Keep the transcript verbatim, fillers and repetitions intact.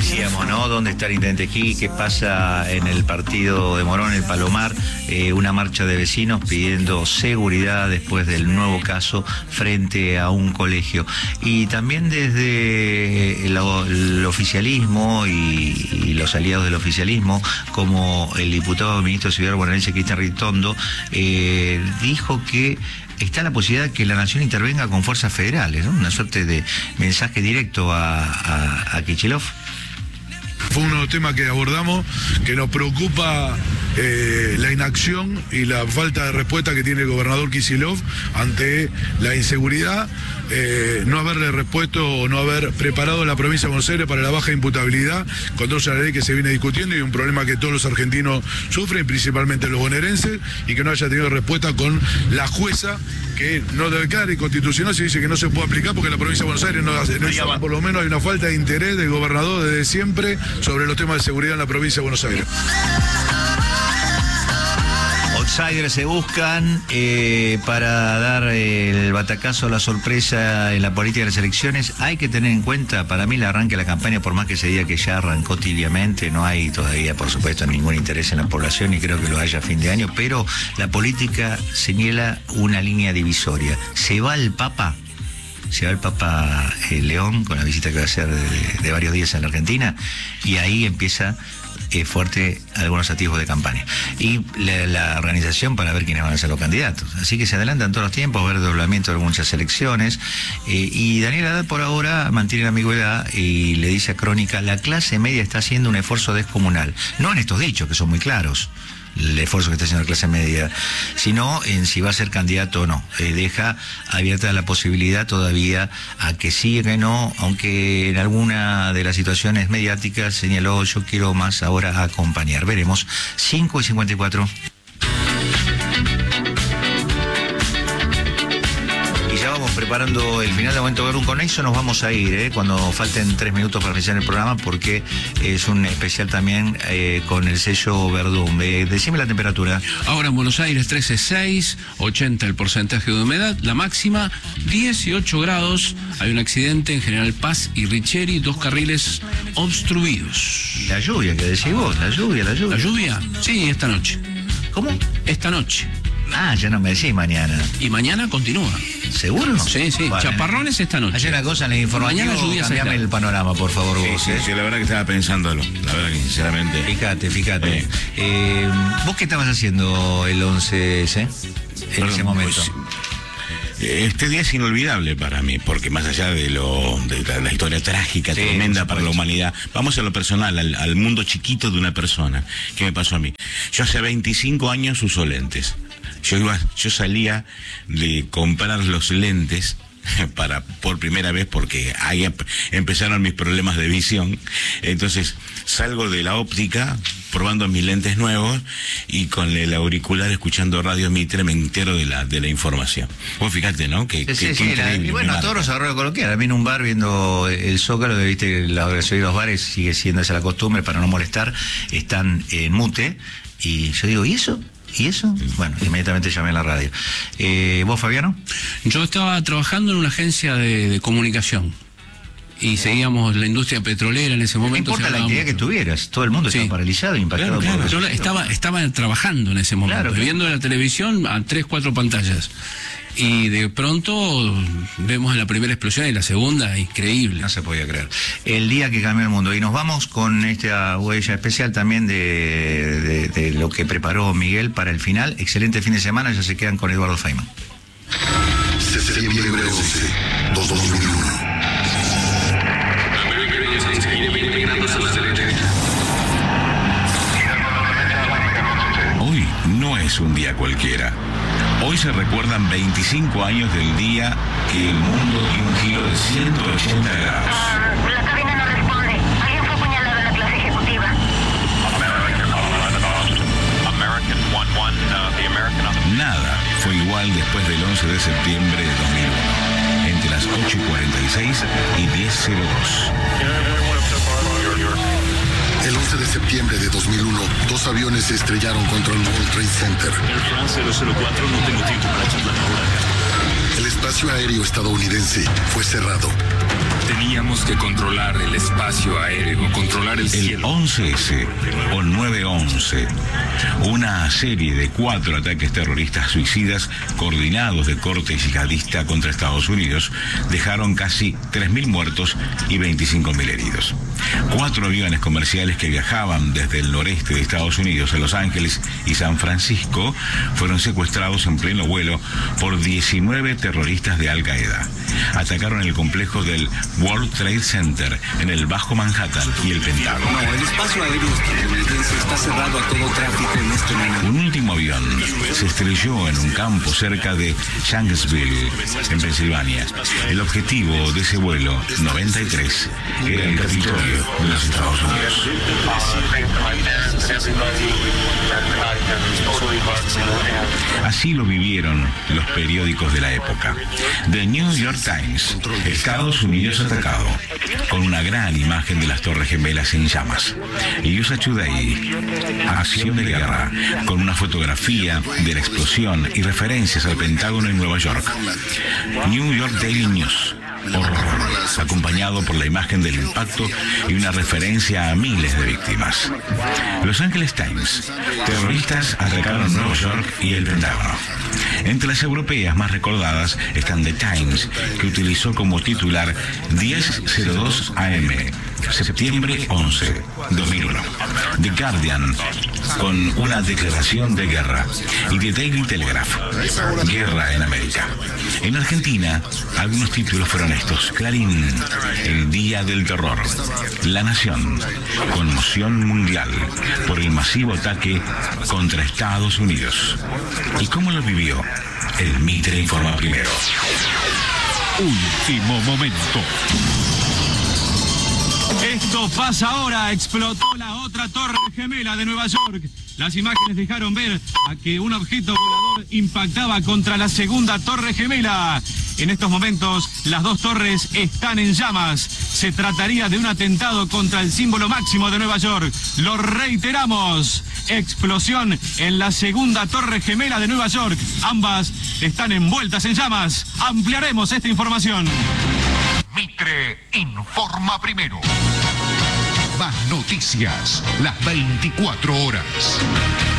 Decíamos, ¿no? ¿Dónde está el intendente aquí? ¿Qué pasa en el partido de Morón, el Palomar? Eh, una marcha de vecinos pidiendo seguridad después del nuevo caso frente a un colegio. Y también desde el, el oficialismo y, y los aliados del oficialismo, como el diputado ministro de Seguridad bonaerense Cristian Ritondo, eh, dijo que está la posibilidad de que la nación intervenga con fuerzas federales, ¿no? Una suerte de mensaje directo a, a, a Kicillof. Fue uno de los temas que abordamos, que nos preocupa eh, la inacción y la falta de respuesta que tiene el gobernador Kicillof ante la inseguridad, eh, no haberle respuesto o no haber preparado la provincia de Buenos Aires para la baja imputabilidad, contra la ley que se viene discutiendo y un problema que todos los argentinos sufren, principalmente los bonaerenses, y que no haya tenido respuesta con la jueza, que no declara inconstitucional, se dice que no se puede aplicar porque la provincia de Buenos Aires no hace, no hizo, por lo menos hay una falta de interés del gobernador desde siempre sobre los temas de seguridad en la provincia de Buenos Aires. Outsiders se buscan eh, para dar el batacazo a la sorpresa en la política de las elecciones. Hay que tener en cuenta, para mí, el arranque de la campaña, por más que se diga que ya arrancó tibiamente, no hay todavía, por supuesto, ningún interés en la población y creo que lo haya a fin de año, pero la política señala una línea divisoria. Se va el Papa. Se va el Papa eh, León, con la visita que va a hacer de, de varios días en la Argentina, y ahí empieza eh, fuerte algunos atisbos de campaña. Y la, la organización para ver quiénes van a ser los candidatos. Así que se adelantan todos los tiempos, ver doblamiento de muchas elecciones. Eh, y Daniel Haddad por ahora mantiene la ambigüedad y le dice a Crónica, la clase media está haciendo un esfuerzo descomunal. No en estos dichos, que son muy claros, el esfuerzo que está haciendo la clase media, sino en si va a ser candidato o no. Eh, deja abierta la posibilidad todavía a que sí, que no, aunque en alguna de las situaciones mediáticas señaló, yo quiero más ahora acompañar. Veremos. cinco y cincuenta y cuatro. Preparando el final de Momento Verdún. Con eso nos vamos a ir, ¿eh? Cuando falten tres minutos para finalizar el programa, porque es un especial también eh, con el sello Verdún. Eh, decime la temperatura. Ahora en Buenos Aires trece coma seis, ochenta el porcentaje de humedad, la máxima dieciocho grados. Hay un accidente en General Paz y Richeri, dos carriles obstruidos. La lluvia, que decís vos, la lluvia, la lluvia. ¿La lluvia? Sí, esta noche. ¿Cómo? Esta noche. Ah, ya no me decís mañana. Y mañana continúa. ¿Seguro? Sí, sí. Bueno, chaparrones esta noche. Hay una cosa en el informativo. Mañana lluvia. Cambiame el panorama, por favor, sí, vos. Sí, ¿eh? sí, la verdad que estaba pensándolo. La verdad que sinceramente. Fíjate, fíjate. Sí. Eh, ¿Vos qué estabas haciendo el once ese? En Perdón, ese momento. Pues, este día es inolvidable para mí, porque más allá de lo de la, la historia trágica, sí, tremenda para la humanidad, vamos a lo personal, al, al mundo chiquito de una persona. ¿Qué me pasó a mí? Yo hace veinticinco años uso lentes. Yo iba, yo salía de comprar los lentes para por primera vez porque ahí empezaron mis problemas de visión. Entonces salgo de la óptica probando mis lentes nuevos y con el auricular escuchando Radio Mitre me entero de la de la información. Vos fíjate, ¿no? Que, sí, que, sí, que sí, la, y bueno, a todos los agarró de coloquial. A mí en un bar viendo el Zócalo, viste, la organización de los bares sigue siendo esa la costumbre para no molestar, están en mute y yo digo, ¿y eso? ¿Y eso? Bueno, inmediatamente llamé a la radio. Eh, ¿Vos, Fabiano? Yo estaba trabajando en una agencia de, de comunicación y seguíamos la industria petrolera en ese momento. No importa la actividad mucho. que tuvieras, todo el mundo sí. estaba paralizado, impactado. Claro, claro. por Yo estaba, estaba trabajando en ese momento, claro, claro. viendo la televisión a tres, cuatro pantallas. Y de pronto vemos la primera explosión y la segunda, increíble. No se podía creer. El día que cambió el mundo. Y nos vamos con esta huella especial también de, de, de lo que preparó Miguel para el final. Excelente fin de semana, ya se quedan con Eduardo Feynman. Septiembre once, dos mil uno. Hoy no es un día cualquiera. Hoy se recuerdan veinticinco años del día que el mundo dio un giro de ciento ochenta grados. Uh, la cabina no responde. Alguien fue apuñalado en la clase ejecutiva. American one one, uh, the American... Nada fue igual después del once de septiembre de dos mil uno. Entre las ocho y cuarenta y seis y diez cero dos. El once de septiembre de dos mil uno, dos aviones se estrellaron contra el World Trade Center. Air France cero cero cuatro, no tengo tiempo para charlar ahora. El espacio aéreo estadounidense fue cerrado. Teníamos que controlar el espacio aéreo, controlar el cielo. El once ese o nueve once, una serie de cuatro ataques terroristas suicidas coordinados de corte yihadista contra Estados Unidos dejaron casi tres mil muertos y veinticinco mil heridos. Cuatro aviones comerciales que viajaban desde el noreste de Estados Unidos a Los Ángeles y San Francisco fueron secuestrados en pleno vuelo por diecinueve terroristas de Al Qaeda. Atacaron el complejo del World Trade Center en el Bajo Manhattan y el Pentágono. No, el espacio aéreo estadounidense está cerrado a todo tráfico en este momento. Un último avión se estrelló en un campo cerca de Shanksville, en Pensilvania. El objetivo de ese vuelo noventa y tres era el Capitolio de los Estados Unidos. Así lo vivieron los periódicos de la época. The New York Times, Estados Unidos atacado, con una gran imagen de las Torres Gemelas en llamas. Y U S A Today, acción de guerra, con una fotografía de la explosión y referencias al Pentágono en Nueva York. New York Daily News, horror, acompañado por la imagen del impacto y una referencia a miles de víctimas. Los Angeles Times, terroristas atacaron Nueva York y el Pentágono. Entre las europeas más recordadas están The Times, que utilizó como titular diez cero dos A M, septiembre once, dos mil uno. The Guardian, con una declaración de guerra. Y The Daily Telegraph, guerra en América. En Argentina, algunos títulos fueron estos: Clarín, el día del terror. La Nación, conmoción mundial por el masivo ataque contra Estados Unidos. ¿Y cómo lo vivió? El Mitre informa primero. Último momento. Esto pasa ahora, explotó la otra torre gemela de Nueva York. Las imágenes dejaron ver a que un objeto volador impactaba contra la segunda torre gemela. En estos momentos, las dos torres están en llamas. Se trataría de un atentado contra el símbolo máximo de Nueva York. Lo reiteramos. Explosión en la segunda torre gemela de Nueva York. Ambas están envueltas en llamas. Ampliaremos esta información. Mitre informa primero. Más noticias, las veinticuatro horas.